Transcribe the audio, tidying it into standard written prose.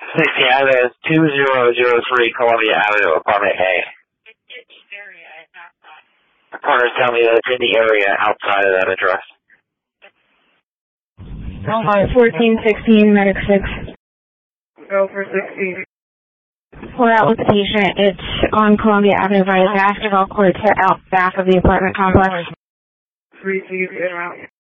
16 Avenue, 2003 Columbia Avenue, apartment A. It's area, it's outside. My partner's telling me that it's in the area outside of that address. 1416 Medic 6. Go for 16. We're out with the patient. It's on Columbia Avenue by the basketball court to out back of the apartment complex. 3 to get around.